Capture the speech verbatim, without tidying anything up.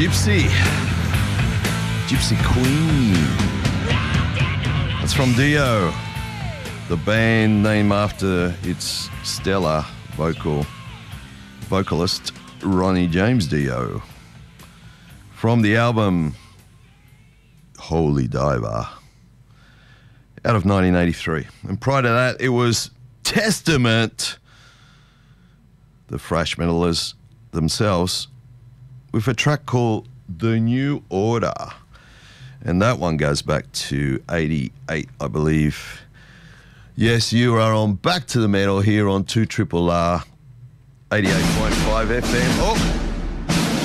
Gypsy. Gypsy Queen. That's from Dio, the band named after its stellar vocal vocalist Ronnie James Dio. From the album Holy Diver out of nineteen eighty-three. And prior to that, it was Testament, the thrash metalers themselves, with a track called The New Order. And that one goes back to eighty-eight, I believe. Yes, you are on Back to the Metal here on two R R R eighty-eight point five F M. Oh!